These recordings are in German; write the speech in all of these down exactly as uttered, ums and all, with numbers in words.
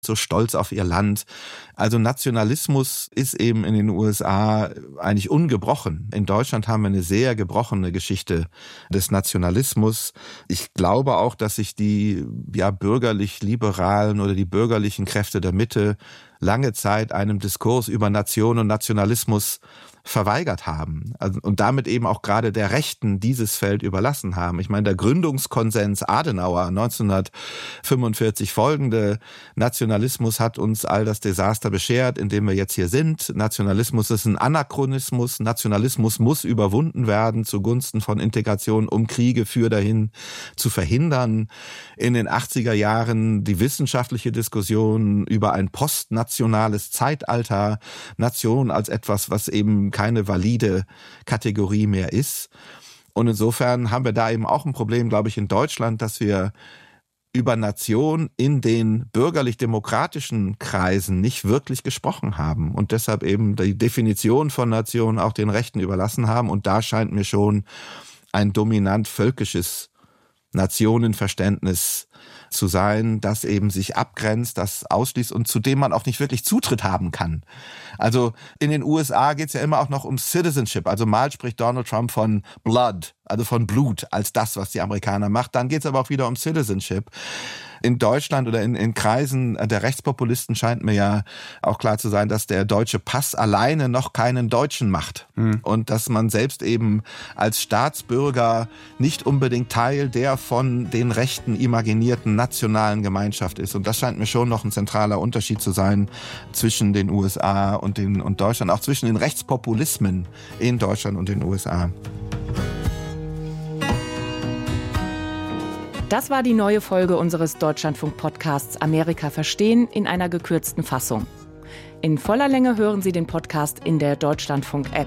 so stolz auf ihr Land. Also Nationalismus ist eben in den U S A eigentlich ungebrochen. In Deutschland haben wir eine sehr gebrochene Geschichte des Nationalismus. Ich glaube auch, dass sich die ja bürgerlich-liberalen oder die bürgerlichen Kräfte der Mitte lange Zeit einem Diskurs über Nation und Nationalismus verweigert haben also, und damit eben auch gerade der Rechten dieses Feld überlassen haben. Ich meine, der Gründungskonsens Adenauer neunzehnhundertfünfundvierzig folgende, Nationalismus hat uns all das Desaster beschert, in dem wir jetzt hier sind. Nationalismus ist ein Anachronismus. Nationalismus muss überwunden werden zugunsten von Integration, um Kriege für dahin zu verhindern. In den achtziger Jahren die wissenschaftliche Diskussion über ein postnationales Zeitalter, Nation als etwas, was eben keine valide Kategorie mehr ist. Und insofern haben wir da eben auch ein Problem, glaube ich, in Deutschland, dass wir über Nation in den bürgerlich-demokratischen Kreisen nicht wirklich gesprochen haben und deshalb eben die Definition von Nation auch den Rechten überlassen haben. Und da scheint mir schon ein dominant völkisches Nationenverständnis zu sein, das eben sich abgrenzt, das ausschließt und zu dem man auch nicht wirklich Zutritt haben kann. Also in den U S A geht es ja immer auch noch um Citizenship. Also mal spricht Donald Trump von Blood, also von Blut als das, was die Amerikaner macht. Dann geht es aber auch wieder um Citizenship. In Deutschland oder in, in Kreisen der Rechtspopulisten scheint mir ja auch klar zu sein, dass der deutsche Pass alleine noch keinen Deutschen macht. Mhm. Und dass man selbst eben als Staatsbürger nicht unbedingt Teil der von den Rechten imaginierten nationalen Gemeinschaft ist. Und das scheint mir schon noch ein zentraler Unterschied zu sein zwischen den U S A und, den, und Deutschland, auch zwischen den Rechtspopulismen in Deutschland und den U S A. Das war die neue Folge unseres Deutschlandfunk-Podcasts Amerika verstehen in einer gekürzten Fassung. In voller Länge hören Sie den Podcast in der Deutschlandfunk-App.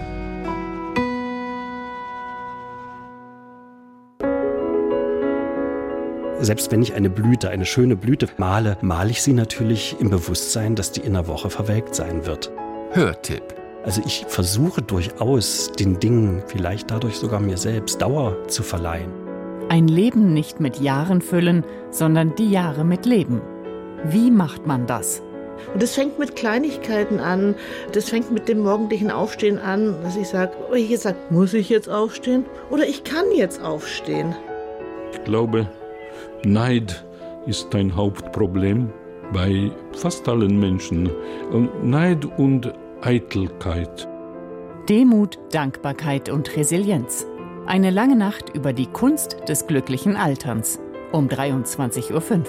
Selbst wenn ich eine Blüte, eine schöne Blüte male, male ich sie natürlich im Bewusstsein, dass die in einer Woche verwelkt sein wird. Hörtipp. Also ich versuche durchaus, den Dingen, vielleicht dadurch sogar mir selbst, Dauer zu verleihen. Ein Leben nicht mit Jahren füllen, sondern die Jahre mit Leben. Wie macht man das? Und das fängt mit Kleinigkeiten an. Das fängt mit dem morgendlichen Aufstehen an, dass ich sage, oh, ich sage, muss ich jetzt aufstehen? Oder ich kann jetzt aufstehen. Ich glaube, Neid ist ein Hauptproblem bei fast allen Menschen. Und Neid und Eitelkeit. Demut, Dankbarkeit und Resilienz. Eine lange Nacht über die Kunst des glücklichen Alterns. Um dreiundzwanzig Uhr fünf.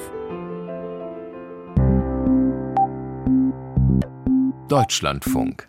Deutschlandfunk.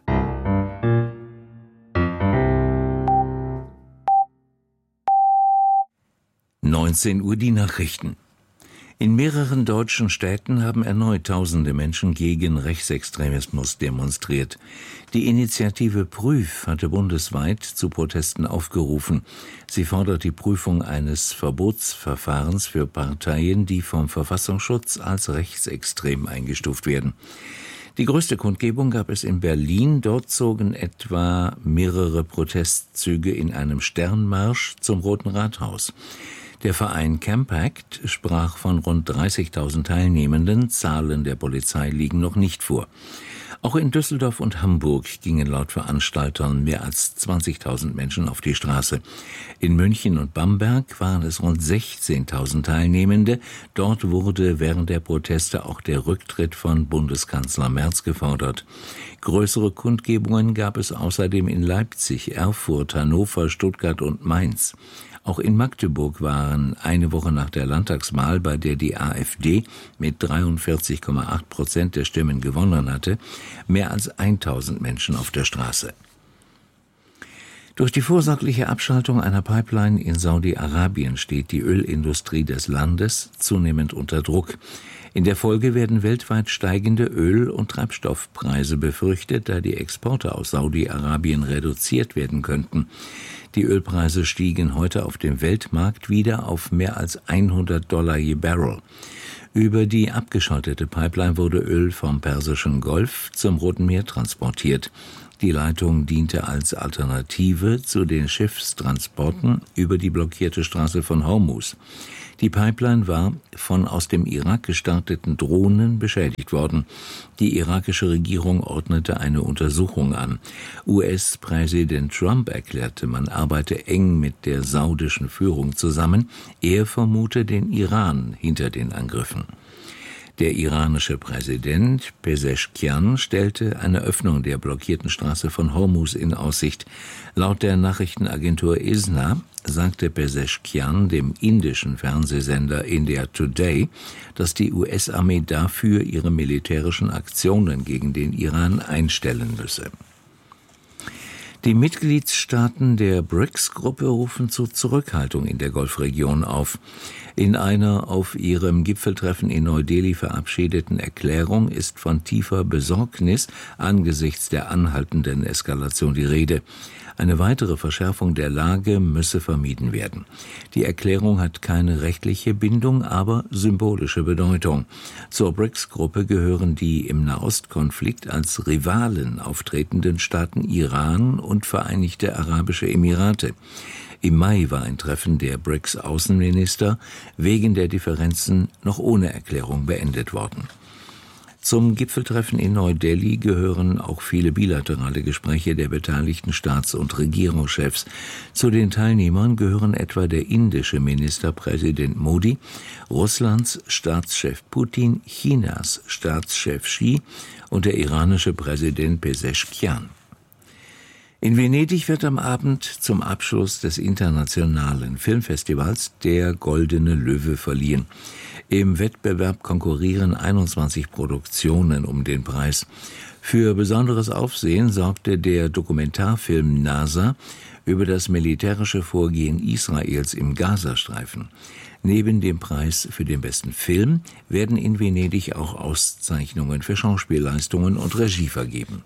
neunzehn Uhr die Nachrichten. In mehreren deutschen Städten haben erneut tausende Menschen gegen Rechtsextremismus demonstriert. Die Initiative Prüf hatte bundesweit zu Protesten aufgerufen. Sie fordert die Prüfung eines Verbotsverfahrens für Parteien, die vom Verfassungsschutz als rechtsextrem eingestuft werden. Die größte Kundgebung gab es in Berlin. Dort zogen etwa mehrere Protestzüge in einem Sternmarsch zum Roten Rathaus. Der Verein Campact sprach von rund dreißigtausend Teilnehmenden. Zahlen der Polizei liegen noch nicht vor. Auch in Düsseldorf und Hamburg gingen laut Veranstaltern mehr als zwanzigtausend Menschen auf die Straße. In München und Bamberg waren es rund sechzehntausend Teilnehmende. Dort wurde während der Proteste auch der Rücktritt von Bundeskanzler Merz gefordert. Größere Kundgebungen gab es außerdem in Leipzig, Erfurt, Hannover, Stuttgart und Mainz. Auch in Magdeburg waren eine Woche nach der Landtagswahl, bei der die AfD mit dreiundvierzig Komma acht Prozent der Stimmen gewonnen hatte, mehr als tausend Menschen auf der Straße. Durch die vorsorgliche Abschaltung einer Pipeline in Saudi-Arabien steht die Ölindustrie des Landes zunehmend unter Druck. In der Folge werden weltweit steigende Öl- und Treibstoffpreise befürchtet, da die Exporte aus Saudi-Arabien reduziert werden könnten. Die Ölpreise stiegen heute auf dem Weltmarkt wieder auf mehr als hundert Dollar je Barrel. Über die abgeschaltete Pipeline wurde Öl vom Persischen Golf zum Roten Meer transportiert. Die Leitung diente als Alternative zu den Schiffstransporten über die blockierte Straße von Hormuz. Die Pipeline war von aus dem Irak gestarteten Drohnen beschädigt worden. Die irakische Regierung ordnete eine Untersuchung an. U S-Präsident Trump erklärte, man arbeite eng mit der saudischen Führung zusammen. Er vermute den Iran hinter den Angriffen. Der iranische Präsident Pezeshkian stellte eine Öffnung der blockierten Straße von Hormuz in Aussicht. Laut der Nachrichtenagentur I S N A sagte Pezeshkian dem indischen Fernsehsender India Today, dass die U S-Armee dafür ihre militärischen Aktionen gegen den Iran einstellen müsse. Die Mitgliedstaaten der B R I C S-Gruppe rufen zu Zurückhaltung in der Golfregion auf. In einer auf ihrem Gipfeltreffen in Neu-Delhi verabschiedeten Erklärung ist von tiefer Besorgnis angesichts der anhaltenden Eskalation die Rede. Eine weitere Verschärfung der Lage müsse vermieden werden. Die Erklärung hat keine rechtliche Bindung, aber symbolische Bedeutung. Zur B R I C S-Gruppe gehören die im Nahostkonflikt als Rivalen auftretenden Staaten Iran und Vereinigte Arabische Emirate. Im Mai war ein Treffen der B R I C S-Außenminister wegen der Differenzen noch ohne Erklärung beendet worden. Zum Gipfeltreffen in Neu-Delhi gehören auch viele bilaterale Gespräche der beteiligten Staats- und Regierungschefs. Zu den Teilnehmern gehören etwa der indische Ministerpräsident Modi, Russlands Staatschef Putin, Chinas Staatschef Xi und der iranische Präsident Pezeshkian. In Venedig wird am Abend zum Abschluss des internationalen Filmfestivals der Goldene Löwe verliehen. Im Wettbewerb konkurrieren einundzwanzig Produktionen um den Preis. Für besonderes Aufsehen sorgte der Dokumentarfilm NASA über das militärische Vorgehen Israels im Gazastreifen. Neben dem Preis für den besten Film werden in Venedig auch Auszeichnungen für Schauspielleistungen und Regie vergeben.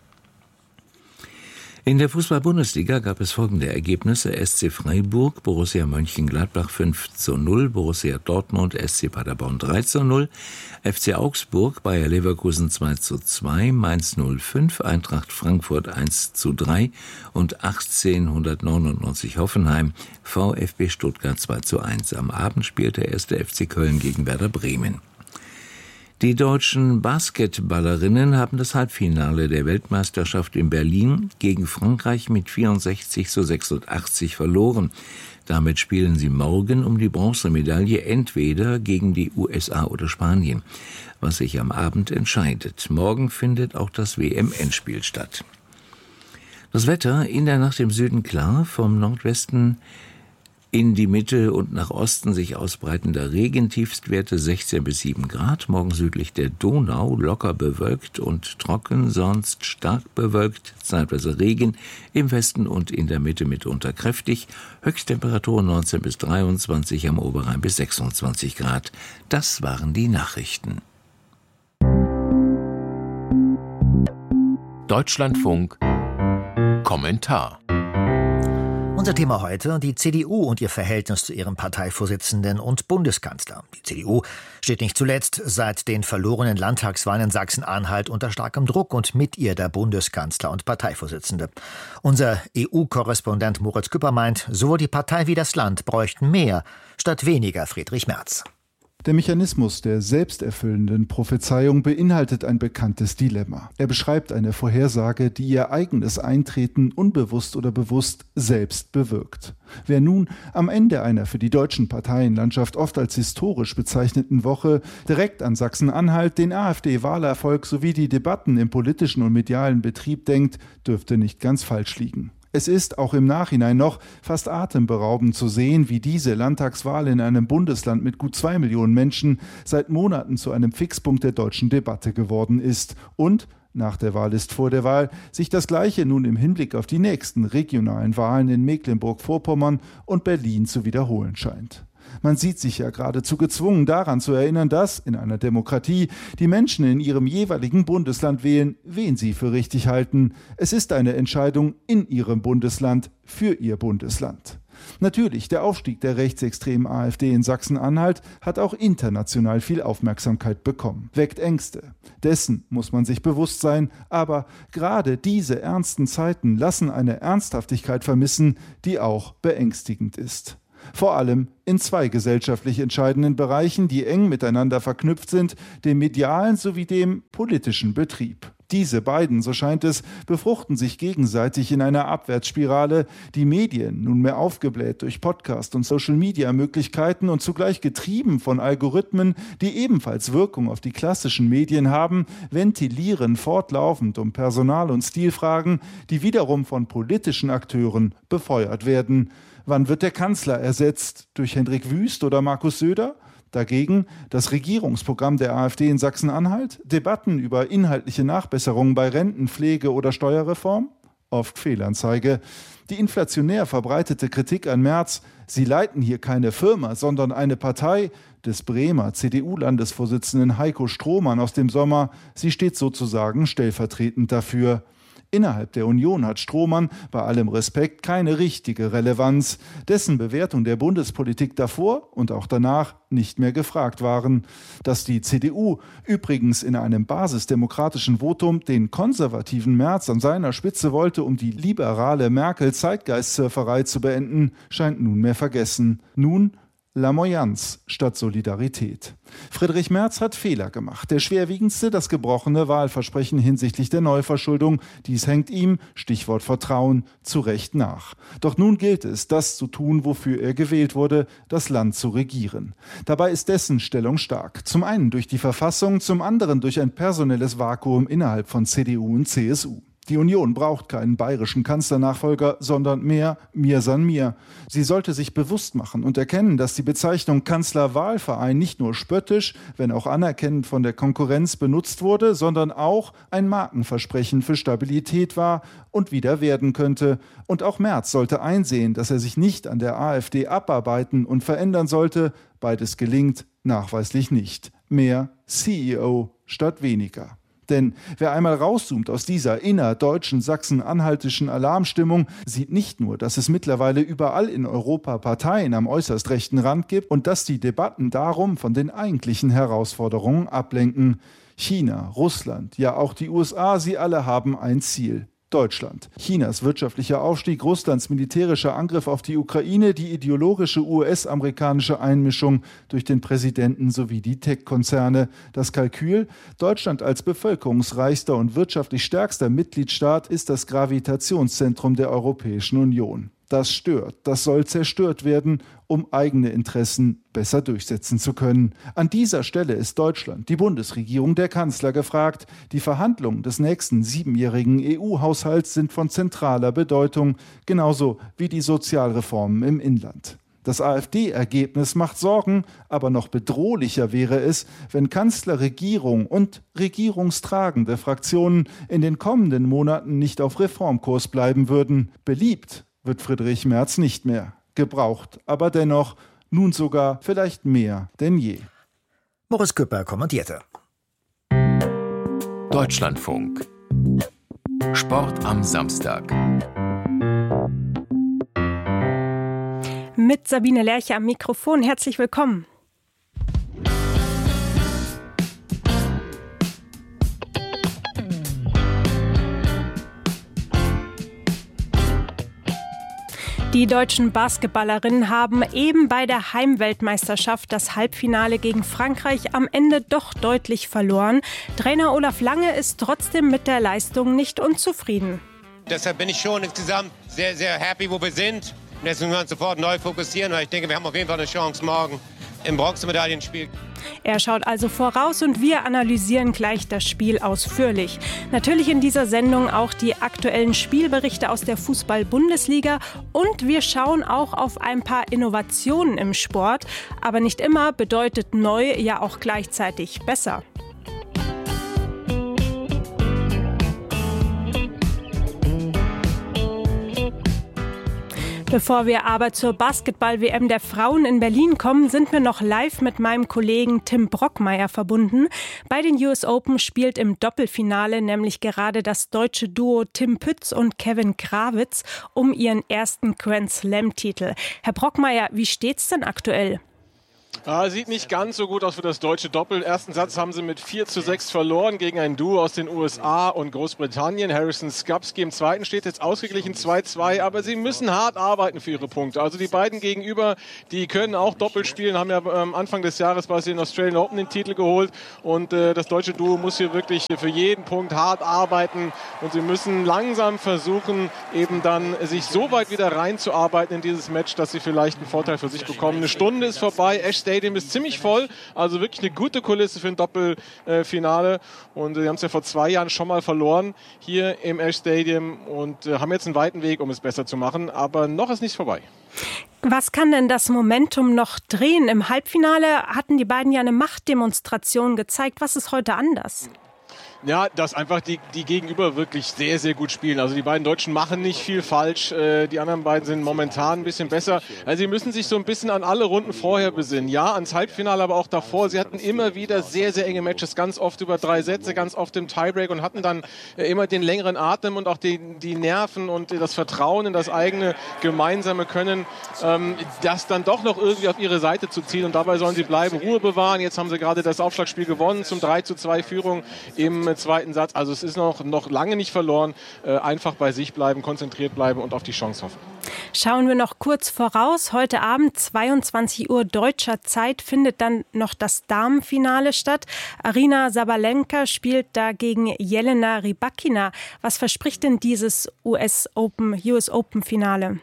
In der Fußball-Bundesliga gab es folgende Ergebnisse: S C Freiburg, Borussia Mönchengladbach fünf zu null, Borussia Dortmund, S C Paderborn drei zu null, F C Augsburg, Bayer Leverkusen zwei zu zwei, Mainz null fünf, Eintracht Frankfurt eins zu drei und achtzehnhundertneunundneunzig Hoffenheim, VfB Stuttgart zwei zu eins. Am Abend spielte erste F C Köln gegen Werder Bremen. Die deutschen Basketballerinnen haben das Halbfinale der Weltmeisterschaft in Berlin gegen Frankreich mit vierundsechzig zu sechsundachtzig verloren. Damit spielen sie morgen um die Bronzemedaille entweder gegen die U S A oder Spanien, was sich am Abend entscheidet. Morgen findet auch das W M-Endspiel statt. Das Wetter in der Nacht im Süden klar, vom Nordwesten in die Mitte und nach Osten sich ausbreitender Regen, Tiefstwerte sechzehn bis sieben Grad, morgen südlich der Donau locker bewölkt und trocken, sonst stark bewölkt, zeitweise Regen, im Westen und in der Mitte mitunter kräftig, Höchsttemperatur neunzehn bis dreiundzwanzig, am Oberrhein bis sechsundzwanzig Grad. Das waren die Nachrichten. Deutschlandfunk Kommentar. Unser Thema heute: die C D U und ihr Verhältnis zu ihrem Parteivorsitzenden und Bundeskanzler. Die C D U steht nicht zuletzt seit den verlorenen Landtagswahlen in Sachsen-Anhalt unter starkem Druck und mit ihr der Bundeskanzler und Parteivorsitzende. Unser E U-Korrespondent Moritz Küpper meint, sowohl die Partei wie das Land bräuchten mehr statt weniger Friedrich Merz. Der Mechanismus der selbsterfüllenden Prophezeiung beinhaltet ein bekanntes Dilemma. Er beschreibt eine Vorhersage, die ihr eigenes Eintreten unbewusst oder bewusst selbst bewirkt. Wer nun am Ende einer für die deutschen Parteienlandschaft oft als historisch bezeichneten Woche direkt an Sachsen-Anhalt, den AfD-Wahlerfolg sowie die Debatten im politischen und medialen Betrieb denkt, dürfte nicht ganz falsch liegen. Es ist auch im Nachhinein noch fast atemberaubend zu sehen, wie diese Landtagswahl in einem Bundesland mit gut zwei Millionen Menschen seit Monaten zu einem Fixpunkt der deutschen Debatte geworden ist und nach der Wahl ist vor der Wahl sich das Gleiche nun im Hinblick auf die nächsten regionalen Wahlen in Mecklenburg-Vorpommern und Berlin zu wiederholen scheint. Man sieht sich ja geradezu gezwungen, daran zu erinnern, dass in einer Demokratie die Menschen in ihrem jeweiligen Bundesland wählen, wen sie für richtig halten. Es ist eine Entscheidung in ihrem Bundesland für ihr Bundesland. Natürlich, der Aufstieg der rechtsextremen AfD in Sachsen-Anhalt hat auch international viel Aufmerksamkeit bekommen, weckt Ängste. Dessen muss man sich bewusst sein, aber gerade diese ernsten Zeiten lassen eine Ernsthaftigkeit vermissen, die auch beängstigend ist. Vor allem in zwei gesellschaftlich entscheidenden Bereichen, die eng miteinander verknüpft sind, dem medialen sowie dem politischen Betrieb. Diese beiden, so scheint es, befruchten sich gegenseitig in einer Abwärtsspirale, die Medien, nunmehr aufgebläht durch Podcast- und Social-Media-Möglichkeiten und zugleich getrieben von Algorithmen, die ebenfalls Wirkung auf die klassischen Medien haben, ventilieren fortlaufend um Personal- und Stilfragen, die wiederum von politischen Akteuren befeuert werden. Wann wird der Kanzler ersetzt? Durch Hendrik Wüst oder Markus Söder? Dagegen das Regierungsprogramm der AfD in Sachsen-Anhalt, Debatten über inhaltliche Nachbesserungen bei Renten, Pflege oder Steuerreform? Oft Fehlanzeige. Die inflationär verbreitete Kritik an Merz, sie leiten hier keine Firma, sondern eine Partei, des Bremer C D U-Landesvorsitzenden Heiko Strohmann aus dem Sommer, sie steht sozusagen stellvertretend dafür. Innerhalb der Union hat Strohmann bei allem Respekt keine richtige Relevanz, dessen Bewertung der Bundespolitik davor und auch danach nicht mehr gefragt waren. Dass die C D U übrigens in einem basisdemokratischen Votum den konservativen Merz an seiner Spitze wollte, um die liberale Merkel-Zeitgeist-Surferei zu beenden, scheint nunmehr vergessen. Nun Lamoyanz statt Solidarität. Friedrich Merz hat Fehler gemacht. Der schwerwiegendste, das gebrochene Wahlversprechen hinsichtlich der Neuverschuldung. Dies hängt ihm, Stichwort Vertrauen, zu Recht nach. Doch nun gilt es, das zu tun, wofür er gewählt wurde, das Land zu regieren. Dabei ist dessen Stellung stark. Zum einen durch die Verfassung, zum anderen durch ein personelles Vakuum innerhalb von C D U und C S U. Die Union braucht keinen bayerischen Kanzlernachfolger, sondern mehr Mir san mir. Sie sollte sich bewusst machen und erkennen, dass die Bezeichnung Kanzlerwahlverein nicht nur spöttisch, wenn auch anerkennend von der Konkurrenz benutzt wurde, sondern auch ein Markenversprechen für Stabilität war und wieder werden könnte. Und auch Merz sollte einsehen, dass er sich nicht an der AfD abarbeiten und verändern sollte. Beides gelingt nachweislich nicht. Mehr C E O statt weniger. Denn wer einmal rauszoomt aus dieser innerdeutschen sachsen-anhaltischen Alarmstimmung, sieht nicht nur, dass es mittlerweile überall in Europa Parteien am äußerst rechten Rand gibt und dass die Debatten darum von den eigentlichen Herausforderungen ablenken. China, Russland, ja auch die U S A, sie alle haben ein Ziel. Deutschland. Chinas wirtschaftlicher Aufstieg, Russlands militärischer Angriff auf die Ukraine, die ideologische U S-amerikanische Einmischung durch den Präsidenten sowie die Tech-Konzerne. Das Kalkül: Deutschland als bevölkerungsreichster und wirtschaftlich stärkster Mitgliedstaat ist das Gravitationszentrum der Europäischen Union. Das stört, das soll zerstört werden, um eigene Interessen besser durchsetzen zu können. An dieser Stelle ist Deutschland, die Bundesregierung, der Kanzler gefragt. Die Verhandlungen des nächsten siebenjährigen E U-Haushalts sind von zentraler Bedeutung, genauso wie die Sozialreformen im Inland. Das AfD-Ergebnis macht Sorgen, aber noch bedrohlicher wäre es, wenn Kanzler, Regierung und regierungstragende Fraktionen in den kommenden Monaten nicht auf Reformkurs bleiben würden. Beliebt wird Friedrich Merz nicht mehr. Gebraucht, aber dennoch nun sogar vielleicht mehr denn je. Moritz Küpper kommentierte. Deutschlandfunk. Sport am Samstag. Mit Sabine Lerche am Mikrofon. Herzlich willkommen. Die deutschen Basketballerinnen haben eben bei der Heimweltmeisterschaft das Halbfinale gegen Frankreich am Ende doch deutlich verloren. Trainer Olaf Lange ist trotzdem mit der Leistung nicht unzufrieden. Deshalb bin ich schon insgesamt sehr, sehr happy, wo wir sind. Und jetzt müssen wir uns sofort neu fokussieren, weil ich denke, wir haben auf jeden Fall eine Chance morgen im Bronzemedaillenspiel. Er schaut also voraus und wir analysieren gleich das Spiel ausführlich. Natürlich in dieser Sendung auch die aktuellen Spielberichte aus der Fußball-Bundesliga und wir schauen auch auf ein paar Innovationen im Sport. Aber nicht immer bedeutet neu ja auch gleichzeitig besser. Bevor wir aber zur Basketball-W M der Frauen in Berlin kommen, sind wir noch live mit meinem Kollegen Tim Brockmeier verbunden. Bei den U S Open spielt im Doppelfinale nämlich gerade das deutsche Duo Tim Pütz und Kevin Krawitz um ihren ersten Grand-Slam-Titel. Herr Brockmeier, wie steht's denn aktuell? Ah, sieht nicht ganz so gut aus für das deutsche Doppel. Ersten Satz haben sie mit vier zu sechs verloren gegen ein Duo aus den U S A und Großbritannien. Harrison Skapski im zweiten steht jetzt ausgeglichen zwei zwei, aber sie müssen hart arbeiten für ihre Punkte. Also die beiden gegenüber, die können auch Doppel spielen, haben ja am Anfang des Jahres bei den Australian Open den Titel geholt und äh, das deutsche Duo muss hier wirklich für jeden Punkt hart arbeiten und sie müssen langsam versuchen, eben dann sich so weit wieder reinzuarbeiten in dieses Match, dass sie vielleicht einen Vorteil für sich bekommen. Eine Stunde ist vorbei, Ash Stadium ist ziemlich voll, also wirklich eine gute Kulisse für ein Doppelfinale. Und sie haben es ja vor zwei Jahren schon mal verloren hier im Ash Stadium und haben jetzt einen weiten Weg, um es besser zu machen. Aber noch ist nichts vorbei. Was kann denn das Momentum noch drehen? Im Halbfinale hatten die beiden ja eine Machtdemonstration gezeigt. Was ist heute anders? Ja, dass einfach die, die Gegenüber wirklich sehr, sehr gut spielen. Also die beiden Deutschen machen nicht viel falsch. Äh, die anderen beiden sind momentan ein bisschen besser. Also sie müssen sich so ein bisschen an alle Runden vorher besinnen. Ja, ans Halbfinale, aber auch davor. Sie hatten immer wieder sehr, sehr enge Matches, ganz oft über drei Sätze, ganz oft im Tiebreak und hatten dann äh, immer den längeren Atem und auch die, die Nerven und das Vertrauen in das eigene gemeinsame Können, ähm, das dann doch noch irgendwie auf ihre Seite zu ziehen. Und dabei sollen sie bleiben, Ruhe bewahren. Jetzt haben sie gerade das Aufschlagspiel gewonnen zum drei zu zwei Führung im zweiten Satz. Also es ist noch, noch lange nicht verloren. Äh, einfach bei sich bleiben, konzentriert bleiben und auf die Chance hoffen. Schauen wir noch kurz voraus. Heute Abend, zweiundzwanzig Uhr deutscher Zeit, findet dann noch das Damenfinale statt. Aryna Sabalenka spielt da gegen Jelena Rybakina. Was verspricht denn dieses U S Open, U S Open Finale?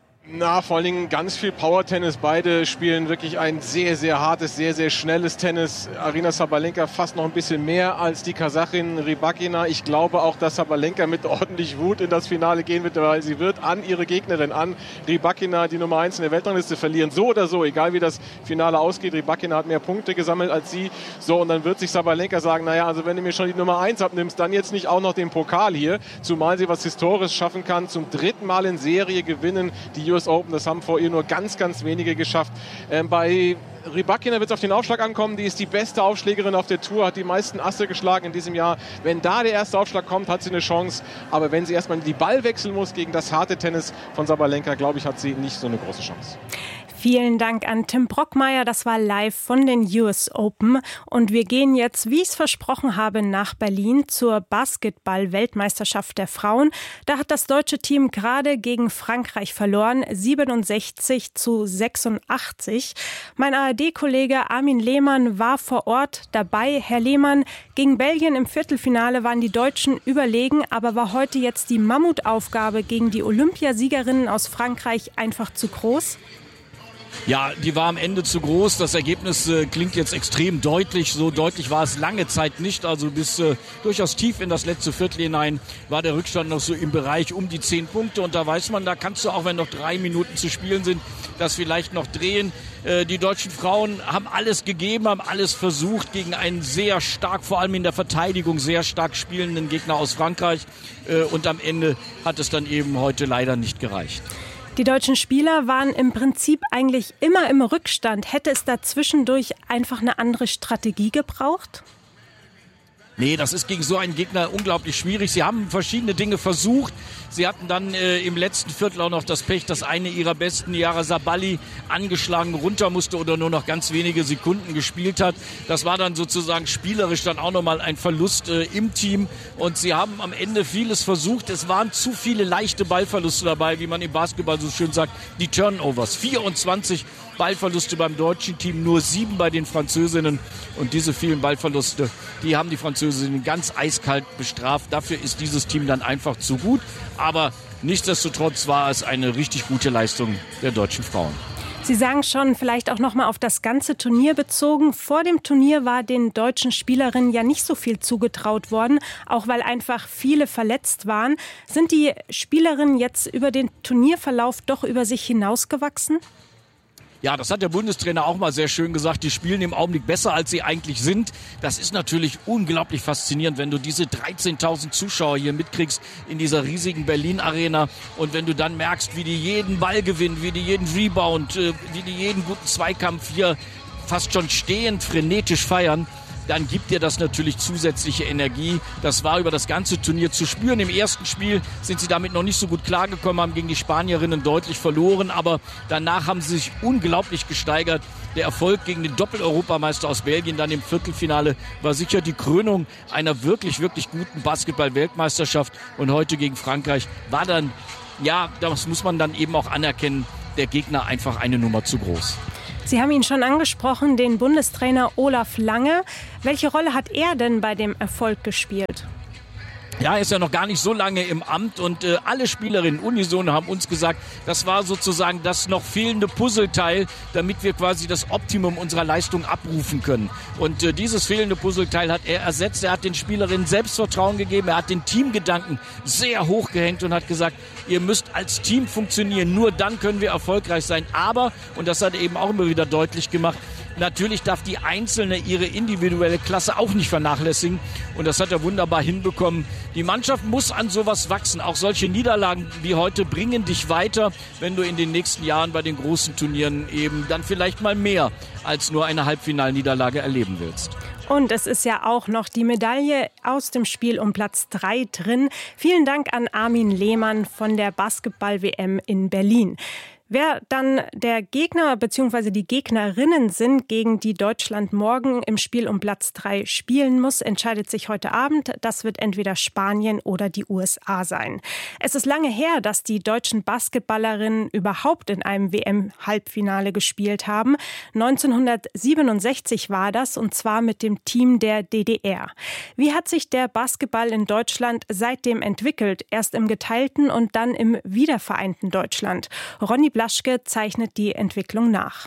Na, vor allen Dingen ganz viel Power-Tennis. Beide spielen wirklich ein sehr, sehr hartes, sehr, sehr schnelles Tennis. Aryna Sabalenka fast noch ein bisschen mehr als die Kasachin Rybakina. Ich glaube auch, dass Sabalenka mit ordentlich Wut in das Finale gehen wird, weil sie wird an ihre Gegnerin, an Rybakina, die Nummer eins in der Weltrangliste, verlieren. So oder so, egal wie das Finale ausgeht. Rybakina hat mehr Punkte gesammelt als sie. So, und dann wird sich Sabalenka sagen, naja, also wenn du mir schon die Nummer eins abnimmst, dann jetzt nicht auch noch den Pokal hier. Zumal sie was Historisches schaffen kann. Zum dritten Mal in Serie gewinnen die U S Open. Das haben vor ihr nur ganz, ganz wenige geschafft. Ähm, bei Rybakina wird es auf den Aufschlag ankommen. Die ist die beste Aufschlägerin auf der Tour, hat die meisten Asse geschlagen in diesem Jahr. Wenn da der erste Aufschlag kommt, hat sie eine Chance. Aber wenn sie erstmal die Ball wechseln muss gegen das harte Tennis von Sabalenka, glaube ich, hat sie nicht so eine große Chance. Vielen Dank an Tim Brockmeier. Das war live von den U S Open. Und wir gehen jetzt, wie ich es versprochen habe, nach Berlin zur Basketball-Weltmeisterschaft der Frauen. Da hat das deutsche Team gerade gegen Frankreich verloren, siebenundsechzig zu sechsundachtzig. Mein A R D-Kollege Armin Lehmann war vor Ort dabei. Herr Lehmann, gegen Belgien im Viertelfinale waren die Deutschen überlegen, aber war heute jetzt die Mammutaufgabe gegen die Olympiasiegerinnen aus Frankreich einfach zu groß? Ja, die war am Ende zu groß. Das Ergebnis äh, klingt jetzt extrem deutlich. So deutlich war es lange Zeit nicht. Also bis äh, durchaus tief in das letzte Viertel hinein war der Rückstand noch so im Bereich um die zehn Punkte. Und da weiß man, da kannst du auch, wenn noch drei Minuten zu spielen sind, das vielleicht noch drehen. Äh, die deutschen Frauen haben alles gegeben, haben alles versucht gegen einen sehr stark, vor allem in der Verteidigung, sehr stark spielenden Gegner aus Frankreich. Äh, und am Ende hat es dann eben heute leider nicht gereicht. Die deutschen Spieler waren im Prinzip eigentlich immer im Rückstand. Hätte es da zwischendurch einfach eine andere Strategie gebraucht? Nee, das ist gegen so einen Gegner unglaublich schwierig. Sie haben verschiedene Dinge versucht. Sie hatten dann äh, im letzten Viertel auch noch das Pech, dass eine ihrer besten, Yara Sabali, angeschlagen runter musste oder nur noch ganz wenige Sekunden gespielt hat. Das war dann sozusagen spielerisch dann auch nochmal ein Verlust äh, im Team. Und sie haben am Ende vieles versucht. Es waren zu viele leichte Ballverluste dabei, wie man im Basketball so schön sagt. Die Turnovers, vierundzwanzig Ballverluste beim deutschen Team, nur sieben bei den Französinnen. Und diese vielen Ballverluste, die haben die Französinnen ganz eiskalt bestraft. Dafür ist dieses Team dann einfach zu gut. Aber nichtsdestotrotz war es eine richtig gute Leistung der deutschen Frauen. Sie sagen schon, vielleicht auch noch mal auf das ganze Turnier bezogen. Vor dem Turnier war den deutschen Spielerinnen ja nicht so viel zugetraut worden, auch weil einfach viele verletzt waren. Sind die Spielerinnen jetzt über den Turnierverlauf doch über sich hinausgewachsen? Ja, das hat der Bundestrainer auch mal sehr schön gesagt. Die spielen im Augenblick besser, als sie eigentlich sind. Das ist natürlich unglaublich faszinierend, wenn du diese dreizehntausend Zuschauer hier mitkriegst in dieser riesigen Berlin-Arena. Und wenn du dann merkst, wie die jeden Ball gewinnen, wie die jeden Rebound, wie die jeden guten Zweikampf hier fast schon stehend frenetisch feiern, dann gibt dir das natürlich zusätzliche Energie. Das war über das ganze Turnier zu spüren. Im ersten Spiel sind sie damit noch nicht so gut klargekommen, haben gegen die Spanierinnen deutlich verloren, aber danach haben sie sich unglaublich gesteigert. Der Erfolg gegen den Doppel-Europameister aus Belgien dann im Viertelfinale war sicher die Krönung einer wirklich, wirklich guten Basketball-Weltmeisterschaft. Und heute gegen Frankreich war dann, ja, das muss man dann eben auch anerkennen, der Gegner einfach eine Nummer zu groß. Sie haben ihn schon angesprochen, den Bundestrainer Olaf Lange. Welche Rolle hat er denn bei dem Erfolg gespielt? Ja, er ist ja noch gar nicht so lange im Amt und äh, alle Spielerinnen unisono haben uns gesagt, das war sozusagen das noch fehlende Puzzleteil, damit wir quasi das Optimum unserer Leistung abrufen können. Und äh, dieses fehlende Puzzleteil hat er ersetzt. Er hat den Spielerinnen Selbstvertrauen gegeben, er hat den Teamgedanken sehr hoch gehängt und hat gesagt, ihr müsst als Team funktionieren, nur dann können wir erfolgreich sein. Aber, und das hat er eben auch immer wieder deutlich gemacht, natürlich darf die Einzelne ihre individuelle Klasse auch nicht vernachlässigen. Und das hat er wunderbar hinbekommen. Die Mannschaft muss an sowas wachsen. Auch solche Niederlagen wie heute bringen dich weiter, wenn du in den nächsten Jahren bei den großen Turnieren eben dann vielleicht mal mehr als nur eine Halbfinalniederlage erleben willst. Und es ist ja auch noch die Medaille aus dem Spiel um Platz drei drin. Vielen Dank an Armin Lehmann von der Basketball-W M in Berlin. Wer dann der Gegner bzw. die Gegnerinnen sind, gegen die Deutschland morgen im Spiel um Platz drei spielen muss, entscheidet sich heute Abend. Das wird entweder Spanien oder die U S A sein. Es ist lange her, dass die deutschen Basketballerinnen überhaupt in einem W M-Halbfinale gespielt haben. neunzehnhundertsiebenundsechzig war das, und zwar mit dem Team der D D R. Wie hat sich der Basketball in Deutschland seitdem entwickelt? Erst im geteilten und dann im wiedervereinten Deutschland. Ronny Blaschke zeichnet die Entwicklung nach.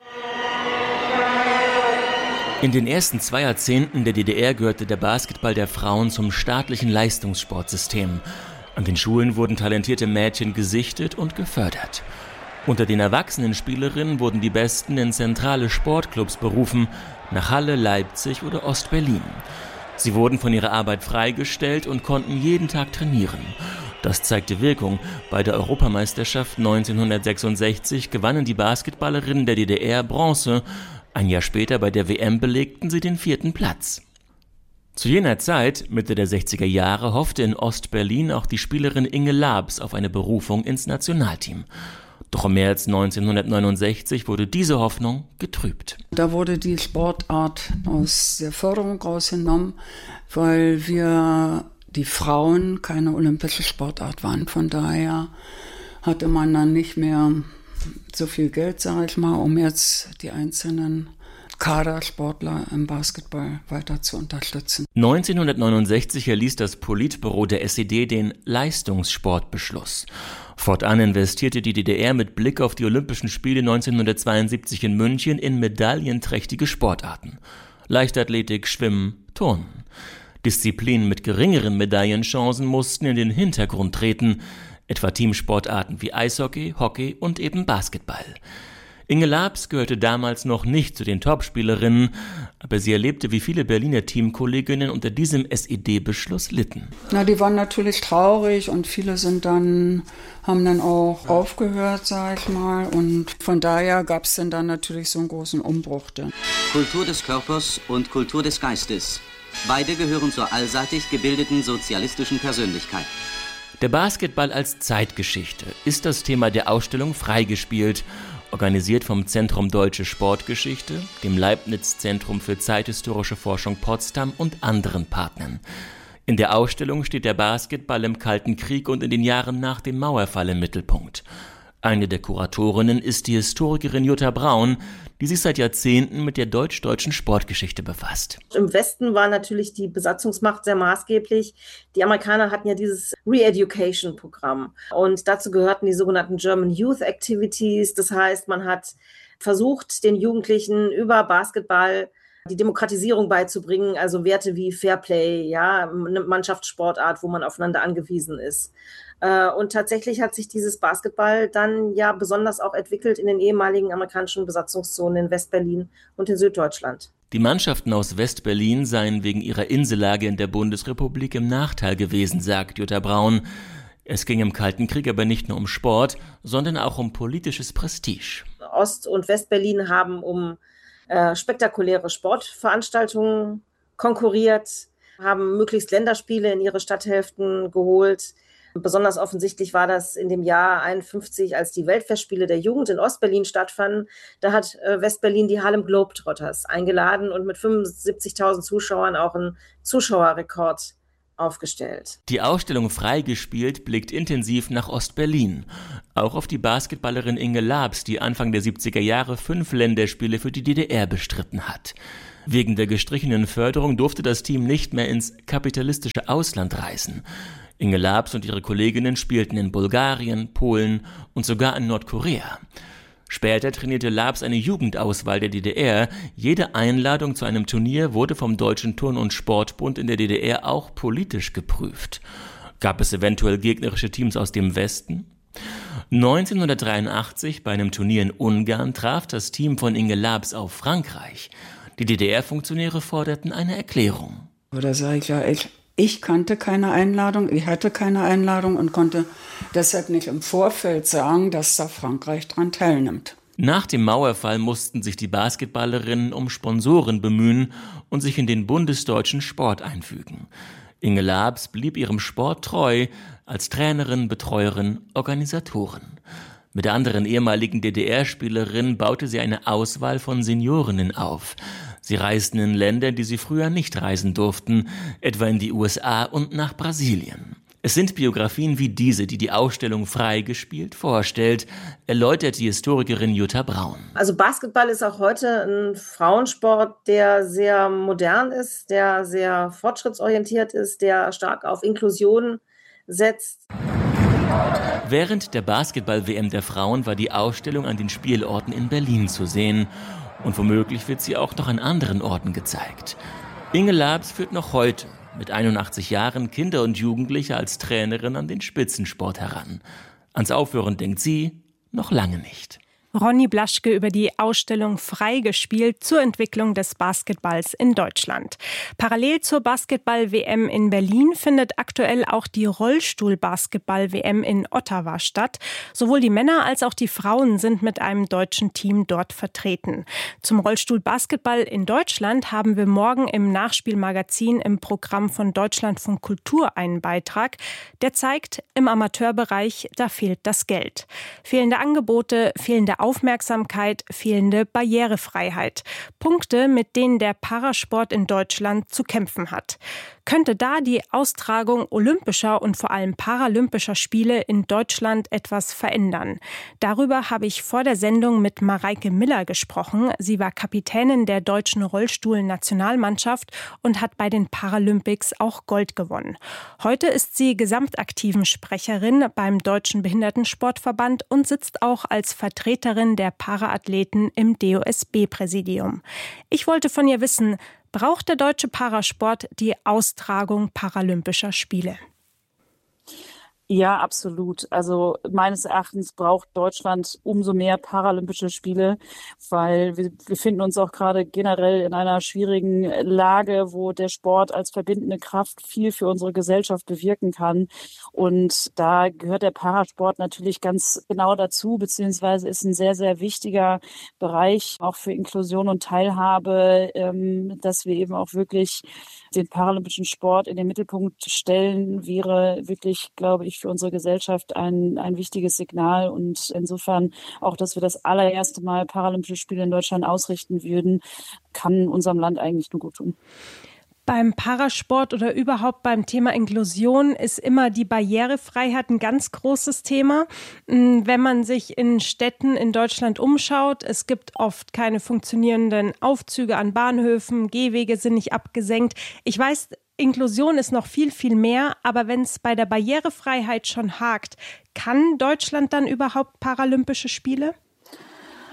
In den ersten zwei Jahrzehnten der D D R gehörte der Basketball der Frauen zum staatlichen Leistungssportsystem. An den Schulen wurden talentierte Mädchen gesichtet und gefördert. Unter den erwachsenen Spielerinnen wurden die Besten in zentrale Sportclubs berufen, nach Halle, Leipzig oder Ostberlin. Sie wurden von ihrer Arbeit freigestellt und konnten jeden Tag trainieren. Das zeigte Wirkung. Bei der Europameisterschaft neunzehnhundertsechsundsechzig gewannen die Basketballerinnen der D D R Bronze. Ein Jahr später bei der W M belegten sie den vierten Platz. Zu jener Zeit, Mitte der sechziger Jahre, hoffte in Ostberlin auch die Spielerin Inge Labs auf eine Berufung ins Nationalteam. Doch im März neunzehnhundertneunundsechzig wurde diese Hoffnung getrübt. Da wurde die Sportart aus der Förderung rausgenommen, weil wir die Frauen keine olympische Sportart waren. Von daher hatte man dann nicht mehr so viel Geld, sage ich mal, um jetzt die einzelnen Kadersportler im Basketball weiter zu unterstützen. neunzehnhundertneunundsechzig erließ das Politbüro der S E D den Leistungssportbeschluss. Fortan investierte die D D R mit Blick auf die Olympischen Spiele neunzehnhundertzweiundsiebzig in München in medaillenträchtige Sportarten. Leichtathletik, Schwimmen, Turnen. Disziplinen mit geringeren Medaillenchancen mussten in den Hintergrund treten, etwa Teamsportarten wie Eishockey, Hockey und eben Basketball. Inge Labs gehörte damals noch nicht zu den Topspielerinnen, aber sie erlebte, wie viele Berliner Teamkolleginnen unter diesem S E D-Beschluss litten. Na, die waren natürlich traurig und viele sind dann, haben dann auch aufgehört, sag ich mal. Und von daher gab es dann, dann natürlich so einen großen Umbruch. Dann. Kultur des Körpers und Kultur des Geistes. Beide gehören zur allseitig gebildeten sozialistischen Persönlichkeit. Der Basketball als Zeitgeschichte ist das Thema der Ausstellung Freigespielt, organisiert vom Zentrum Deutsche Sportgeschichte, dem Leibniz-Zentrum für zeithistorische Forschung Potsdam und anderen Partnern. In der Ausstellung steht der Basketball im Kalten Krieg und in den Jahren nach dem Mauerfall im Mittelpunkt. Eine der Kuratorinnen ist die Historikerin Jutta Braun, die sich seit Jahrzehnten mit der deutsch-deutschen Sportgeschichte befasst. Im Westen war natürlich die Besatzungsmacht sehr maßgeblich. Die Amerikaner hatten ja dieses Re-Education-Programm und dazu gehörten die sogenannten German Youth Activities. Das heißt, man hat versucht, den Jugendlichen über Basketball die Demokratisierung beizubringen, also Werte wie Fairplay, ja, eine Mannschaftssportart, wo man aufeinander angewiesen ist. Und tatsächlich hat sich dieses Basketball dann ja besonders auch entwickelt in den ehemaligen amerikanischen Besatzungszonen in Westberlin und in Süddeutschland. Die Mannschaften aus Westberlin seien wegen ihrer Insellage in der Bundesrepublik im Nachteil gewesen, sagt Jutta Braun. Es ging im Kalten Krieg aber nicht nur um Sport, sondern auch um politisches Prestige. Ost- und Westberlin haben um äh, spektakuläre Sportveranstaltungen konkurriert, haben möglichst Länderspiele in ihre Stadthälften geholt. Besonders offensichtlich war das in dem Jahr einundfünfzig, als die Weltfestspiele der Jugend in Ostberlin stattfanden. Da hat äh, Westberlin die Harlem Globetrotters eingeladen und mit fünfundsiebzigtausend Zuschauern auch einen Zuschauerrekord aufgestellt. Die Ausstellung Freigespielt blickt intensiv nach Ostberlin. Auch auf die Basketballerin Inge Labs, die Anfang der siebziger Jahre fünf Länderspiele für die D D R bestritten hat. Wegen der gestrichenen Förderung durfte das Team nicht mehr ins kapitalistische Ausland reisen. Inge Labs und ihre Kolleginnen spielten in Bulgarien, Polen und sogar in Nordkorea. Später trainierte Labs eine Jugendauswahl der D D R. Jede Einladung zu einem Turnier wurde vom Deutschen Turn- und Sportbund in der D D R auch politisch geprüft. Gab es eventuell gegnerische Teams aus dem Westen? neunzehnhundertdreiundachtzig bei einem Turnier in Ungarn traf das Team von Inge Labs auf Frankreich. Die D D R-Funktionäre forderten eine Erklärung. Oder sage ich ja, ich, ich kannte keine Einladung, ich hatte keine Einladung und konnte deshalb nicht im Vorfeld sagen, dass da Frankreich dran teilnimmt. Nach dem Mauerfall mussten sich die Basketballerinnen um Sponsoren bemühen und sich in den bundesdeutschen Sport einfügen. Inge Labs blieb ihrem Sport treu als Trainerin, Betreuerin, Organisatorin. Mit der anderen ehemaligen D D R-Spielerin baute sie eine Auswahl von Seniorinnen auf. Sie reisten in Länder, die sie früher nicht reisen durften, etwa in die U S A und nach Brasilien. Es sind Biografien wie diese, die die Ausstellung Freigespielt vorstellt, erläutert die Historikerin Jutta Braun. Also Basketball ist auch heute ein Frauensport, der sehr modern ist, der sehr fortschrittsorientiert ist, der stark auf Inklusion setzt. Während der Basketball-W M der Frauen war die Ausstellung an den Spielorten in Berlin zu sehen. Und womöglich wird sie auch noch an anderen Orten gezeigt. Inge Labs führt noch heute mit einundachtzig Jahren Kinder und Jugendliche als Trainerin an den Spitzensport heran. Ans Aufhören denkt sie noch lange nicht. Ronny Blaschke über die Ausstellung Freigespielt zur Entwicklung des Basketballs in Deutschland. Parallel zur Basketball-W M in Berlin findet aktuell auch die Rollstuhl-Basketball-W M in Ottawa statt. Sowohl die Männer als auch die Frauen sind mit einem deutschen Team dort vertreten. Zum Rollstuhl-Basketball in Deutschland haben wir morgen im Nachspielmagazin im Programm von Deutschlandfunk Kultur einen Beitrag, der zeigt, im Amateurbereich, da fehlt das Geld. Fehlende Angebote, fehlende Aufmerksamkeit, fehlende Barrierefreiheit. Punkte, mit denen der Parasport in Deutschland zu kämpfen hat. Könnte da die Austragung olympischer und vor allem paralympischer Spiele in Deutschland etwas verändern? Darüber habe ich vor der Sendung mit Mareike Miller gesprochen. Sie war Kapitänin der deutschen Rollstuhl-Nationalmannschaft und hat bei den Paralympics auch Gold gewonnen. Heute ist sie gesamtaktiven Sprecherin beim Deutschen Behindertensportverband und sitzt auch als Vertreterin der Paraathleten im D O S B-Präsidium. Ich wollte von ihr wissen, braucht der deutsche Parasport die Austragung paralympischer Spiele? Ja, absolut. Also meines Erachtens braucht Deutschland umso mehr Paralympische Spiele, weil wir befinden uns auch gerade generell in einer schwierigen Lage, wo der Sport als verbindende Kraft viel für unsere Gesellschaft bewirken kann. Und da gehört der Parasport natürlich ganz genau dazu, beziehungsweise ist ein sehr, sehr wichtiger Bereich auch für Inklusion und Teilhabe, ähm, dass wir eben auch wirklich den paralympischen Sport in den Mittelpunkt stellen, wäre wirklich, glaube ich, für unsere Gesellschaft ein, ein wichtiges Signal. Und insofern auch, dass wir das allererste Mal Paralympische Spiele in Deutschland ausrichten würden, kann unserem Land eigentlich nur gut tun. Beim Parasport oder überhaupt beim Thema Inklusion ist immer die Barrierefreiheit ein ganz großes Thema. Wenn man sich in Städten in Deutschland umschaut, es gibt oft keine funktionierenden Aufzüge an Bahnhöfen, Gehwege sind nicht abgesenkt. Ich weiß, Inklusion ist noch viel, viel mehr, aber wenn es bei der Barrierefreiheit schon hakt, kann Deutschland dann überhaupt Paralympische Spiele?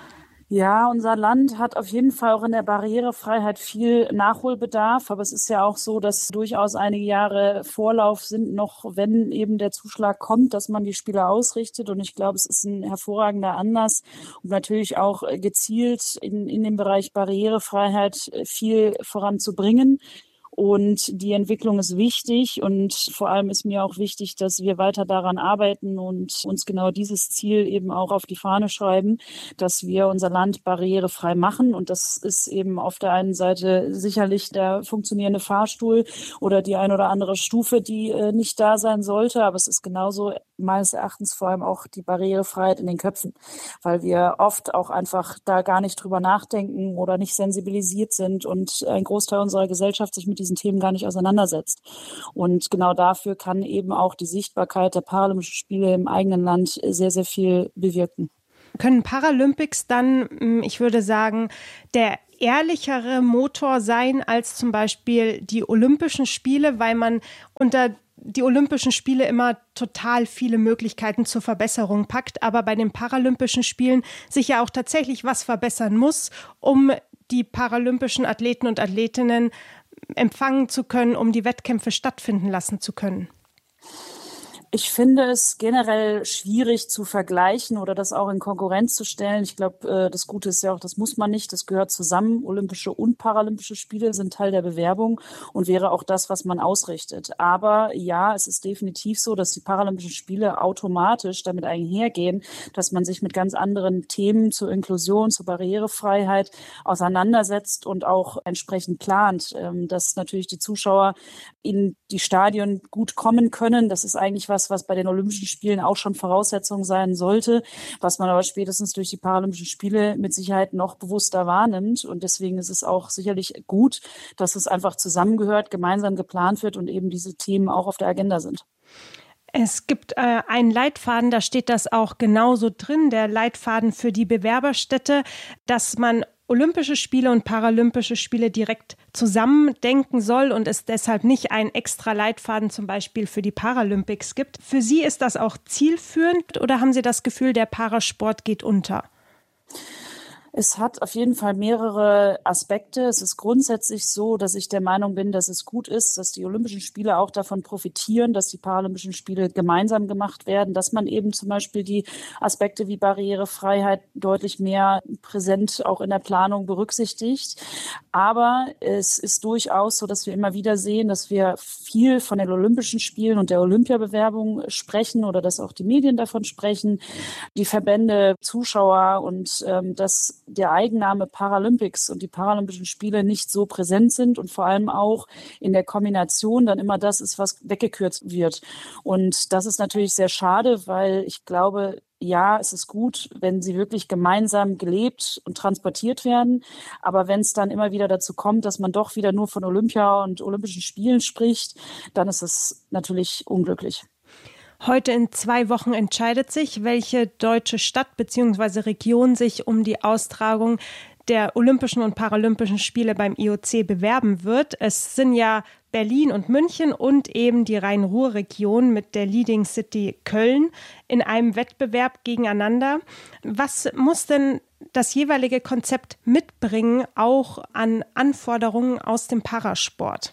Ja, unser Land hat auf jeden Fall auch in der Barrierefreiheit viel Nachholbedarf. Aber es ist ja auch so, dass durchaus einige Jahre Vorlauf sind, noch wenn eben der Zuschlag kommt, dass man die Spiele ausrichtet. Und ich glaube, es ist ein hervorragender Anlass, um natürlich auch gezielt in, in dem Bereich Barrierefreiheit viel voranzubringen. Und die Entwicklung ist wichtig und vor allem ist mir auch wichtig, dass wir weiter daran arbeiten und uns genau dieses Ziel eben auch auf die Fahne schreiben, dass wir unser Land barrierefrei machen. Und das ist eben auf der einen Seite sicherlich der funktionierende Fahrstuhl oder die ein oder andere Stufe, die äh, nicht da sein sollte. Aber es ist genauso meines Erachtens vor allem auch die Barrierefreiheit in den Köpfen, weil wir oft auch einfach da gar nicht drüber nachdenken oder nicht sensibilisiert sind und ein Großteil unserer Gesellschaft sich mit diesen Themen gar nicht auseinandersetzt. Und genau dafür kann eben auch die Sichtbarkeit der Paralympischen Spiele im eigenen Land sehr, sehr viel bewirken. Können Paralympics dann, ich würde sagen, der ehrlichere Motor sein als zum Beispiel die Olympischen Spiele, weil man unter die Olympischen Spiele immer total viele Möglichkeiten zur Verbesserung packt, aber bei den Paralympischen Spielen sich ja auch tatsächlich was verbessern muss, um die paralympischen Athleten und Athletinnen empfangen zu können, um die Wettkämpfe stattfinden lassen zu können? Ich finde es generell schwierig zu vergleichen oder das auch in Konkurrenz zu stellen. Ich glaube, das Gute ist ja auch, das muss man nicht. Das gehört zusammen. Olympische und Paralympische Spiele sind Teil der Bewerbung und wäre auch das, was man ausrichtet. Aber ja, es ist definitiv so, dass die Paralympischen Spiele automatisch damit einhergehen, dass man sich mit ganz anderen Themen zur Inklusion, zur Barrierefreiheit auseinandersetzt und auch entsprechend plant, dass natürlich die Zuschauer in die Stadien gut kommen können. Das ist eigentlich was, was bei den Olympischen Spielen auch schon Voraussetzung sein sollte, was man aber spätestens durch die Paralympischen Spiele mit Sicherheit noch bewusster wahrnimmt. Und deswegen ist es auch sicherlich gut, dass es einfach zusammengehört, gemeinsam geplant wird und eben diese Themen auch auf der Agenda sind. Es gibt äh, einen Leitfaden, da steht das auch genauso drin, der Leitfaden für die Bewerberstädte, dass man Olympische Spiele und Paralympische Spiele direkt zusammendenken soll und es deshalb nicht einen extra Leitfaden zum Beispiel für die Paralympics gibt. Für Sie ist das auch zielführend oder haben Sie das Gefühl, der Parasport geht unter? Es hat auf jeden Fall mehrere Aspekte. Es ist grundsätzlich so, dass ich der Meinung bin, dass es gut ist, dass die Olympischen Spiele auch davon profitieren, dass die Paralympischen Spiele gemeinsam gemacht werden, dass man eben zum Beispiel die Aspekte wie Barrierefreiheit deutlich mehr präsent auch in der Planung berücksichtigt. Aber es ist durchaus so, dass wir immer wieder sehen, dass wir viel von den Olympischen Spielen und der Olympiabewerbung sprechen oder dass auch die Medien davon sprechen, die Verbände, Zuschauer und ähm, dass der Eigenname Paralympics und die Paralympischen Spiele nicht so präsent sind und vor allem auch in der Kombination dann immer das ist, was weggekürzt wird. Und das ist natürlich sehr schade, weil ich glaube, ja, es ist gut, wenn sie wirklich gemeinsam gelebt und transportiert werden. Aber wenn es dann immer wieder dazu kommt, dass man doch wieder nur von Olympia und Olympischen Spielen spricht, dann ist es natürlich unglücklich. Heute in zwei Wochen entscheidet sich, welche deutsche Stadt bzw. Region sich um die Austragung der Olympischen und Paralympischen Spiele beim I O C bewerben wird. Es sind ja Berlin und München und eben die Rhein-Ruhr-Region mit der Leading City Köln in einem Wettbewerb gegeneinander. Was muss denn das jeweilige Konzept mitbringen, auch an Anforderungen aus dem Parasport?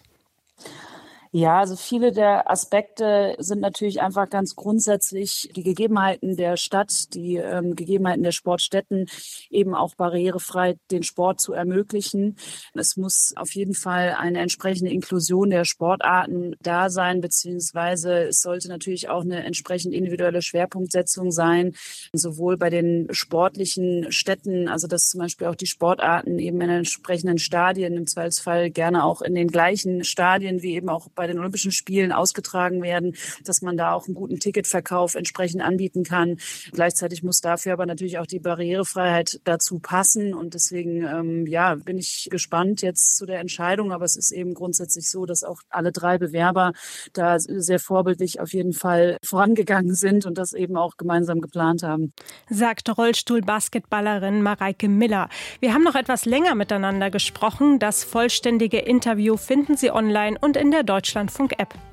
Ja, also viele der Aspekte sind natürlich einfach ganz grundsätzlich die Gegebenheiten der Stadt, die ähm, Gegebenheiten der Sportstätten, eben auch barrierefrei den Sport zu ermöglichen. Es muss auf jeden Fall eine entsprechende Inklusion der Sportarten da sein, beziehungsweise es sollte natürlich auch eine entsprechend individuelle Schwerpunktsetzung sein, sowohl bei den sportlichen Städten, also dass zum Beispiel auch die Sportarten eben in entsprechenden Stadien, im Zweifelsfall gerne auch in den gleichen Stadien wie eben auch bei bei den Olympischen Spielen ausgetragen werden, dass man da auch einen guten Ticketverkauf entsprechend anbieten kann. Gleichzeitig muss dafür aber natürlich auch die Barrierefreiheit dazu passen und deswegen ähm, ja, bin ich gespannt jetzt zu der Entscheidung, aber es ist eben grundsätzlich so, dass auch alle drei Bewerber da sehr vorbildlich auf jeden Fall vorangegangen sind und das eben auch gemeinsam geplant haben. Sagt Rollstuhl-Basketballerin Mareike Miller. Wir haben noch etwas länger miteinander gesprochen. Das vollständige Interview finden Sie online und in der Deutschlandfunk-App.